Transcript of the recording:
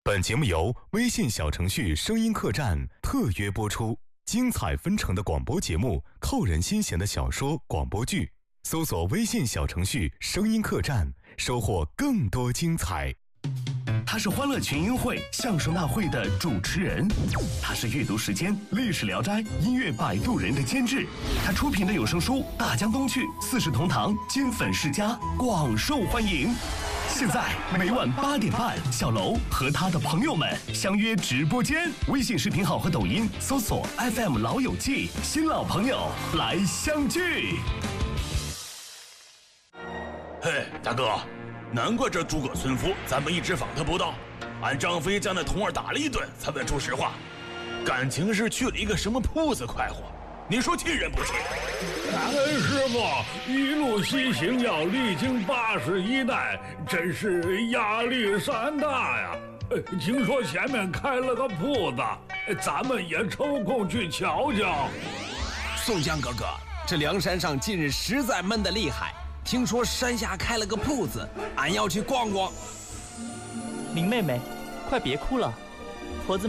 本节目由微信小程序声音客栈特约播出，精彩纷呈的广播节目，扣人心弦的小说、广播剧，搜索微信小程序声音客栈，收获更多精彩。 他是欢乐群英会相声大会的主持人，他是阅读时间历史聊斋音乐摆渡人的监制，他出品的有声书《大江东去》《四世同堂》金粉世家广受欢迎。现在每晚8点半，小楼和他的朋友们相约直播间，微信视频号和抖音搜索 FM 老友记，新老朋友来相聚。 嘿，大哥，难怪这诸葛村夫咱们一直访他不到，俺张飞将那童儿打了一顿才问出实话，感情是去了一个什么铺子快活，你说气人不气？ 师傅一路西行要历经81代，真是压力山大呀。听说前面开了个铺子，咱们也抽空去瞧瞧。 宋江哥哥，这梁山上近日实在闷得厉害，听说山下开了个铺子，俺要去逛逛。 林妹妹，快别哭了，婆子